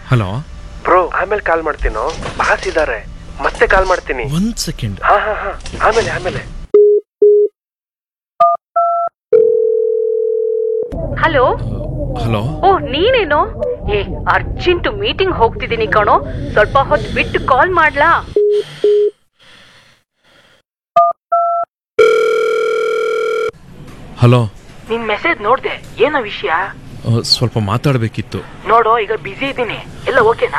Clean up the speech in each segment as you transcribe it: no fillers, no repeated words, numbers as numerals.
Hello bro, ಆಮೇಲೆ ಕಾಲ್ ಮಾಡ್ತೀನೋ, boss ಇದಾರೆ, ಮತ್ತೆ ಕಾಲ್ ಮಾಡ್ತೀನಿ. 1 ಸೆಕೆಂಡ್. ಹಾ, ಆಮೇಲೆ. ಹಲೋ. ಹಲೋ. ಓ, ನೀನೇನೋ? ಅರ್ಜೆಂಟ್ ಮೀಟಿಂಗ್ ಹೋಗ್ತಿದ್ದೀನಿ ಕಣೋ, ಸ್ವಲ್ಪ ಹೊತ್ತು ಬಿಟ್ಟು ಕಾಲ್ ಮಾಡ್ಲಾ? ಹಲೋ. ನಿನ್ ಮೆಸೇಜ್ ನೋಡ್ದೆ, ಏನೋ ವಿಷಯ? ಸ್ವಲ್ಪ ಮಾತಾಡಬೇಕಿತ್ತು. ನೋಡು, ಈಗ ಬಿಸಿ ಇದ್ದೀನಿ. ಎಲ್ಲ ಓಕೆನಾ?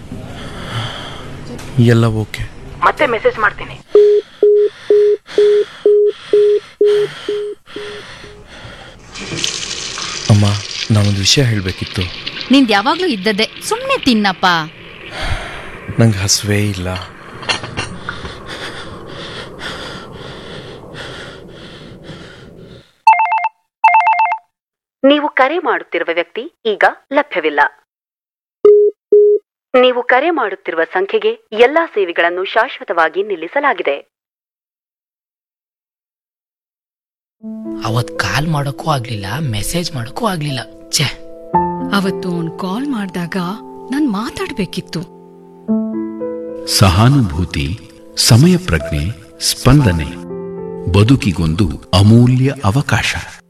ಎಲ್ಲ ಓಕೆ. ಮತ್ತೆ ಮೆಸೇಜ್ ಮಾಡ್ತೀನಿ. ಅಮ್ಮ, ನಾನೊಂದು ವಿಷಯ ಹೇಳಬೇಕಿತ್ತು. ನಿಂದ್ ಯಾವಾಗ್ಲೂ ಇದ್ದದ್ದೇ, ಸುಮ್ನೆ ತಿನ್ನಪ್ಪ. ನಂಗೆ ಹಸುವೇ ಇಲ್ಲ. ನೀವು ಕರೆ ಮಾಡುತ್ತಿರುವ ವ್ಯಕ್ತಿ ಈಗ ಲಭ್ಯವಿಲ್ಲ. ನೀವು ಕರೆ ಮಾಡುತ್ತಿರುವ ಸಂಖ್ಯೆಗೆ ಎಲ್ಲಾ ಸೇವೆಗಳನ್ನು ಶಾಶ್ವತವಾಗಿ ನಿಲ್ಲಿಸಲಾಗಿದೆ. ಅವತ್ ಕಾಲ್ ಮಾಡೋಕ್ಕೂ ಆಗ್ಲಿಲ್ಲ, ಮೆಸೇಜ್ ಮಾಡೋಕ್ಕೂ ಆಗ್ಲಿಲ್ಲ. ಛೇ, ಅವತ್ತು ಅವ್ನ್ ಕಾಲ್ ಮಾಡಿದಾಗ ನಾನ್ ಮಾತಾಡ್ಬೇಕಿತ್ತು. ಸಹಾನುಭೂತಿ, ಸಮಯ ಪ್ರಜ್ಞೆ, ಸ್ಪಂದನೆ ಬದುಕಿಗೊಂದು ಅಮೂಲ್ಯ ಅವಕಾಶ.